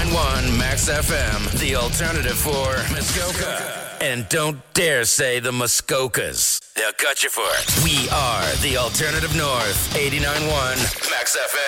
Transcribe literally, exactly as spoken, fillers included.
eighty-nine point one Max F M, the alternative for Muskoka. And don't dare say the Muskokas. They'll cut you for it. We are the Alternative North, eighty-nine point one Max F M.